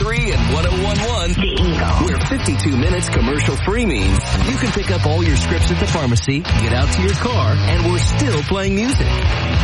101.3 and 101.1. The Eagle. Where 52 minutes commercial-free means you can pick up all your scripts at the pharmacy, get out to your car, and we're still playing music.